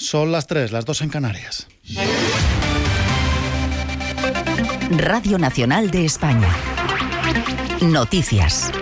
Son las 3, las 2 en Canarias. Radio Nacional de España. Noticias.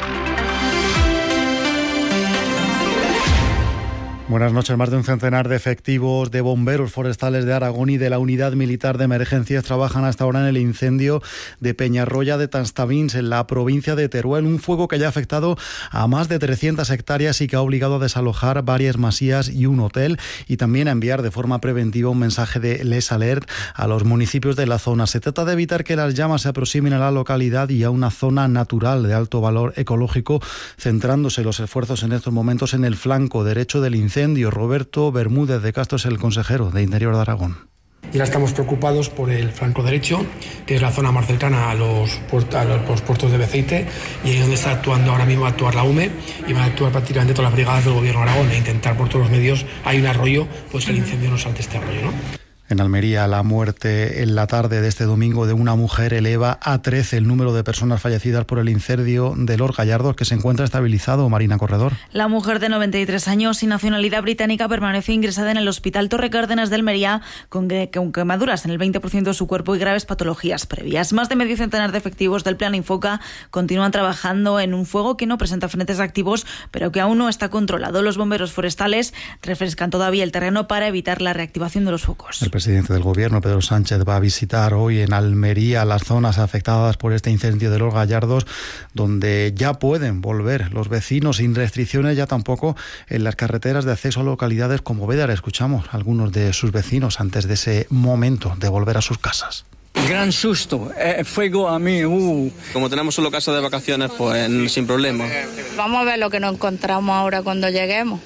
Buenas noches. Más de un centenar de efectivos de bomberos forestales de Aragón y de la Unidad Militar de Emergencias trabajan hasta ahora en el incendio de Peñarroya de Tastavins, en la provincia de Teruel. Un fuego que ya ha afectado a más de 300 hectáreas y que ha obligado a desalojar varias masías y un hotel, y también a enviar de forma preventiva un mensaje de Les Alert a los municipios de la zona. Se trata de evitar que las llamas se aproximen a la localidad y a una zona natural de alto valor ecológico, centrándose los esfuerzos en estos momentos en el flanco derecho del incendio. Roberto Bermúdez de Castro es el consejero de Interior de Aragón. Y ahora estamos preocupados por el flanco derecho, que es la zona más cercana a los puertos de Beceite, y ahí es donde está actuando ahora mismo, actuar la UME, y van a actuar prácticamente todas las brigadas del Gobierno de Aragón e intentar por todos los medios, hay un arroyo, pues el incendio no salte este arroyo, ¿no? En Almería, la muerte en la tarde de este domingo de una mujer eleva a 13 el número de personas fallecidas por el incendio de Los Gallardos, que se encuentra estabilizado. Marina Corredor. La mujer de 93 años y nacionalidad británica permanece ingresada en el Hospital Torre Cárdenas de Almería con quemaduras en el 20% de su cuerpo y graves patologías previas. Más de medio centenar de efectivos del Plan Infoca continúan trabajando en un fuego que no presenta frentes activos, pero que aún no está controlado. Los bomberos forestales refrescan todavía el terreno para evitar la reactivación de los focos. El presidente del Gobierno, Pedro Sánchez, va a visitar hoy en Almería las zonas afectadas por este incendio de Los Gallardos, donde ya pueden volver los vecinos sin restricciones, ya tampoco en las carreteras de acceso a localidades como Bédar. Escuchamos a algunos de sus vecinos antes de ese momento de volver a sus casas. Gran susto, fuego a mí. Como tenemos solo casa de vacaciones, pues sin problema. Vamos a ver lo que nos encontramos ahora cuando lleguemos.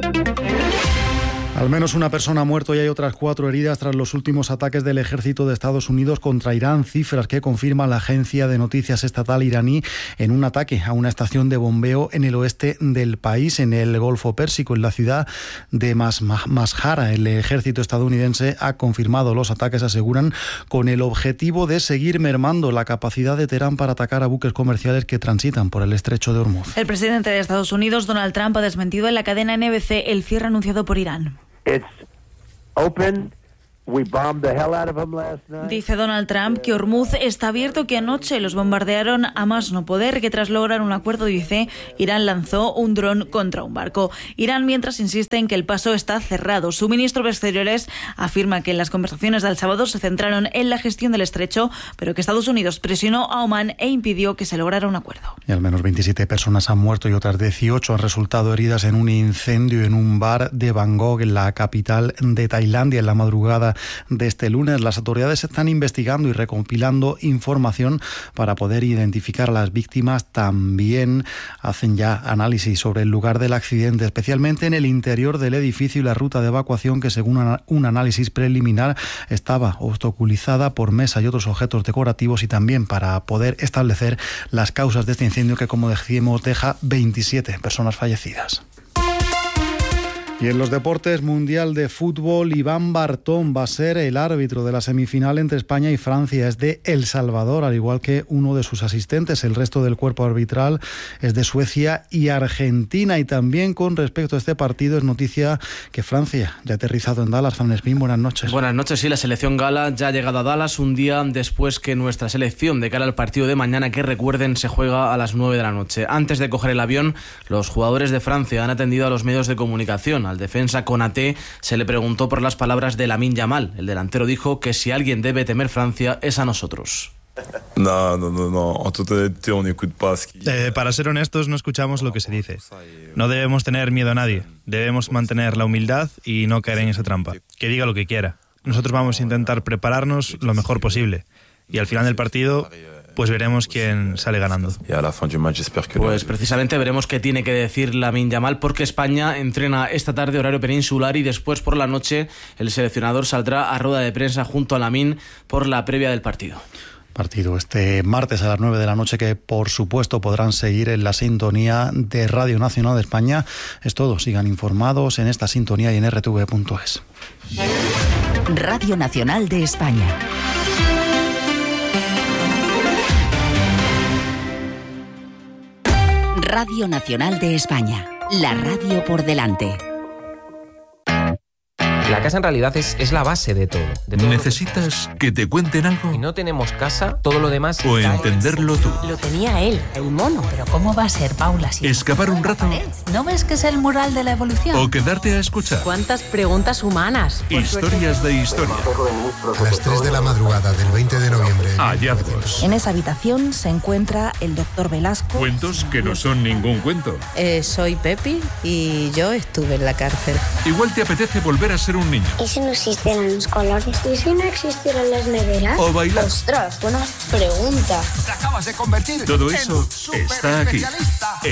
Al menos una persona ha muerto y hay otras 4 heridas tras los últimos ataques del ejército de Estados Unidos contra Irán, cifras que confirma la agencia de noticias estatal iraní en un ataque a una estación de bombeo en el oeste del país, en el Golfo Pérsico, en la ciudad de Mashhara. El ejército estadounidense ha confirmado los ataques, aseguran, con el objetivo de seguir mermando la capacidad de Teherán para atacar a buques comerciales que transitan por el estrecho de Hormuz. El presidente de Estados Unidos, Donald Trump, ha desmentido en la cadena NBC el cierre anunciado por Irán. It's open. We bombed the hell out of them last night. Dice Donald Trump que Hormuz está abierto, que anoche los bombardearon a más no poder, que tras lograr un acuerdo, dice, Irán lanzó un dron contra un barco. Irán, mientras, insiste en que el paso está cerrado. Su ministro de Exteriores afirma que las conversaciones del sábado se centraron en la gestión del estrecho, pero que Estados Unidos presionó a Omán e impidió que se lograra un acuerdo. Y al menos 27 personas han muerto y otras 18 han resultado heridas en un incendio en un bar de Bangkok, en la capital de Tailandia, en la madrugada de este lunes. Las autoridades están investigando y recopilando información para poder identificar a las víctimas. También hacen ya análisis sobre el lugar del accidente, especialmente en el interior del edificio y la ruta de evacuación, que según un análisis preliminar estaba obstaculizada por mesa y otros objetos decorativos, y también para poder establecer las causas de este incendio que, como decíamos, deja 27 personas fallecidas. Y en los deportes, Mundial de Fútbol, Iván Bartón va a ser el árbitro de la semifinal entre España y Francia. Es de El Salvador, al igual que uno de sus asistentes. El resto del cuerpo arbitral es de Suecia y Argentina. Y también con respecto a este partido es noticia que Francia ya ha aterrizado en Dallas. Van Espín, buenas noches. Buenas noches, sí, la selección gala ya ha llegado a Dallas un día después que nuestra selección, de cara al partido de mañana, que recuerden se juega a las 9 de la noche. Antes de coger el avión, los jugadores de Francia han atendido a los medios de comunicación. Al defensa Konaté se le preguntó por las palabras de Lamine Yamal. El delantero dijo que si alguien debe temer Francia es a nosotros. No. Para ser honestos, no escuchamos lo que se dice. No debemos tener miedo a nadie. Debemos mantener la humildad y no caer en esa trampa. Que diga lo que quiera. Nosotros vamos a intentar prepararnos lo mejor posible. Y al final del partido, pues veremos quién sale ganando. Pues precisamente veremos qué tiene que decir Lamine Yamal, porque España entrena esta tarde horario peninsular y después por la noche el seleccionador saldrá a rueda de prensa junto a Lamine por la previa del partido. Partido este martes a las 9 de la noche que, por supuesto, podrán seguir en la sintonía de Radio Nacional de España. Es todo. Sigan informados en esta sintonía y en rtv.es. Radio Nacional de España. Radio Nacional de España. La radio por delante. La casa en realidad es la base de todo. ¿Necesitas que te cuenten algo? Si no tenemos casa, todo lo demás... O entenderlo tú. Lo tenía él, el mono. Pero ¿cómo va a ser, Paula? Si ¿Escapar un rato? ¿No ves que es el mural de la evolución? ¿O quedarte a escuchar? ¿Cuántas preguntas humanas? Historias de historia. A las 3 de la madrugada del 20 de noviembre. Hallazgos. En esa habitación se encuentra el doctor Velasco. Cuentos que no son ningún cuento. Soy Pepi y yo estuve en la cárcel. Igual te apetece volver a ser un niño. ¿Y si no existieran los colores? ¿Y si no existieran las neveras? O bailar. ¡Ostras, buena pregunta! Te acabas de convertir. Todo eso está aquí.